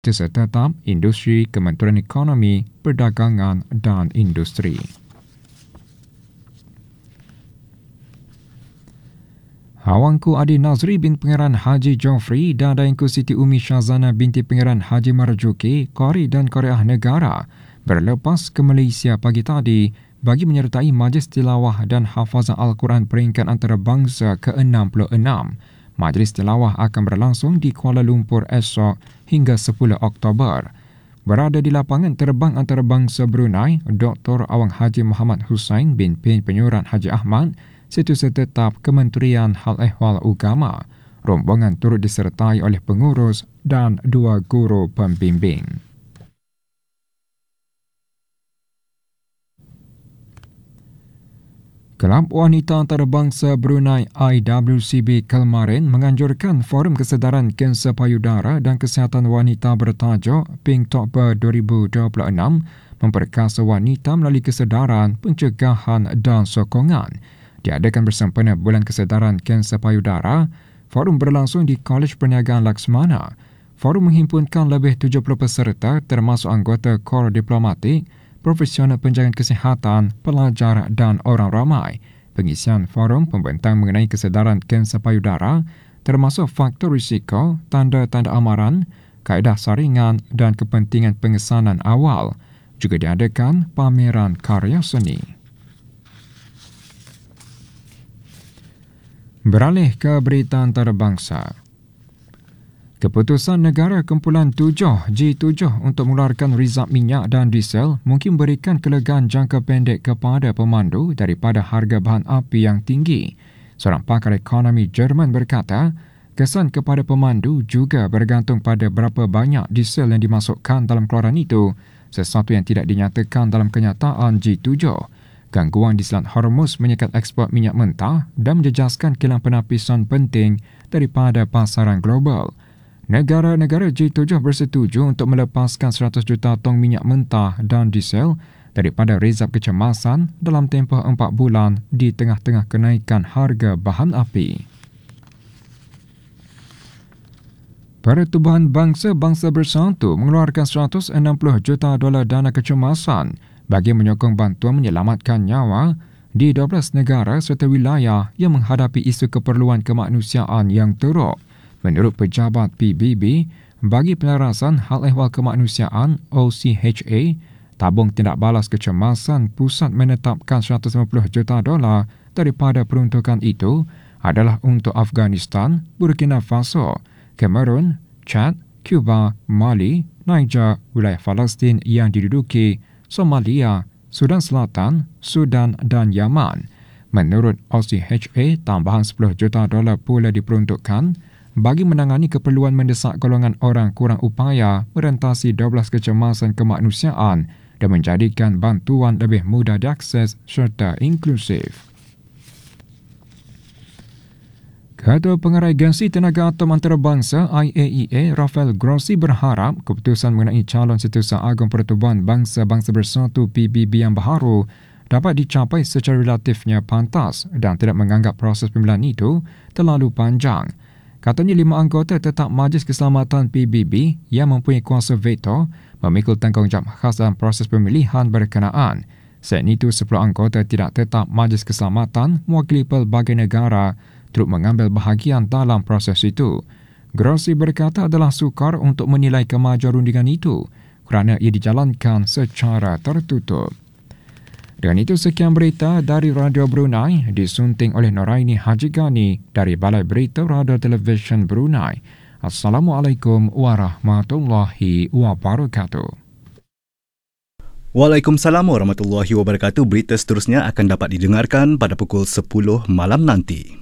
Tetap Industri Kementerian Ekonomi, Perdagangan dan Industri. Hawangku Adi Nazri bin Pangeran Haji Joffrey dan Daengku Siti Umi Syazana binti Pangeran Haji Marzuki, Qari dan Qariah Negara berlepas ke Malaysia pagi tadi bagi menyertai Majlis Tilawah dan Hafazah Al-Quran peringkat antarabangsa ke-66. Majlis Tilawah akan berlangsung di Kuala Lumpur esok hingga 10 Oktober. Berada di lapangan terbang antarabangsa Brunei, Dr. Awang Haji Muhammad Hussein bin Penyurat Haji Ahmad, Setiausaha Tetap Kementerian Hal Ehwal Agama. Rombongan turut disertai oleh pengurus dan 2 guru pembimbing. Kelab Wanita Antarabangsa Brunei IWCB kemarin menganjurkan Forum Kesedaran Kanser Payudara dan Kesihatan Wanita bertajuk Pinktober 2026 memperkasa wanita melalui kesedaran, pencegahan dan sokongan. Diadakan bersempena Bulan Kesedaran Kanser Payudara, forum berlangsung di Kolej Perniagaan Laksmana. Forum menghimpunkan lebih 70 peserta termasuk anggota Kor Diplomatik, profesional penjagaan kesihatan, pelajar dan orang ramai. Pengisian forum pembentang mengenai kesedaran kanser payudara termasuk faktor risiko, tanda-tanda amaran, kaedah saringan dan kepentingan pengesanan awal. Juga diadakan pameran karya seni. Beralih ke berita antarabangsa. Keputusan negara kumpulan 7 G7 untuk mengeluarkan rizab minyak dan diesel mungkin berikan kelegaan jangka pendek kepada pemandu daripada harga bahan api yang tinggi. Seorang pakar ekonomi Jerman berkata, kesan kepada pemandu juga bergantung pada berapa banyak diesel yang dimasukkan dalam keluaran itu, sesuatu yang tidak dinyatakan dalam kenyataan G7. Gangguan di Selat Hormuz menyekat ekspor minyak mentah dan menjejaskan kilang penapisan penting daripada pasaran global. Negara-negara G7 bersetuju untuk melepaskan 100 juta tong minyak mentah dan diesel daripada rizab kecemasan dalam tempoh 4 bulan di tengah-tengah kenaikan harga bahan api. Pertubuhan Bangsa-Bangsa Bersatu mengeluarkan $160 juta dana kecemasan bagi menyokong bantuan menyelamatkan nyawa di 12 negara serta wilayah yang menghadapi isu keperluan kemanusiaan yang teruk. Menurut pejabat PBB, bagi pelarasan hal ehwal kemanusiaan OCHA, tabung tindak balas kecemasan pusat menetapkan $150 juta daripada peruntukan itu adalah untuk Afghanistan, Burkina Faso, Cameroon, Chad, Cuba, Mali, Niger, wilayah Palestin yang diduduki, Somalia, Sudan Selatan, Sudan dan Yaman. Menurut OCHA, tambahan $10 juta pula diperuntukkan bagi menangani keperluan mendesak golongan orang kurang upaya merentasi 12 kecemasan kemanusiaan dan menjadikan bantuan lebih mudah diakses serta inklusif. Ketua Pengerai Agensi Tenaga Atom Antarabangsa IAEA, Rafael Grossi berharap keputusan mengenai calon Setiausaha Agung Pertubuhan Bangsa-Bangsa Bersatu PBB yang baharu dapat dicapai secara relatifnya pantas dan tidak menganggap proses pemilihan itu terlalu panjang. Katanya 5 anggota tetap Majlis Keselamatan PBB yang mempunyai kuasa veto memikul tanggungjawab khas dalam proses pemilihan berkenaan. Selain itu, 10 anggota tidak tetap Majlis Keselamatan mewakili pelbagai negara turut mengambil bahagian dalam proses itu. Grossi berkata adalah sukar untuk menilai kemajuan rundingan itu kerana ia dijalankan secara tertutup. Dengan itu, sekian berita dari Radio Brunei disunting oleh Noraini Haji Gani dari Balai Berita Radio Televisyen Brunei. Assalamualaikum warahmatullahi wabarakatuh. Waalaikumsalam warahmatullahi wabarakatuh. Berita seterusnya akan dapat didengarkan pada pukul 10 malam nanti.